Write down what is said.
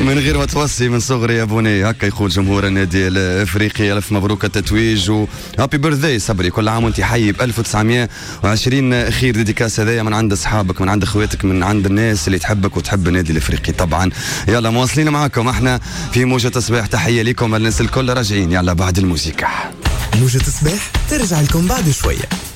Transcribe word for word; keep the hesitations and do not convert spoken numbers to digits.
من غير ما توصي من صغري يا بني، هكا يقول جمهور النادي الافريقي. الف مبروك التتويج وهابي بيرثداي صبري، كل عام وانت حي ب ألف وتسعمية وعشرين خير. ديديكاس هذايا من عند اصحابك، من عند اخواتك، من عند الناس اللي تحبك وتحب النادي الافريقي طبعا. يلا مواصلين معاكم احنا في موجة الصباح. تحية لكم الناس الكل، راجعين يلا بعد الموسيقى. موجة الصباح ترجع لكم بعد شوية.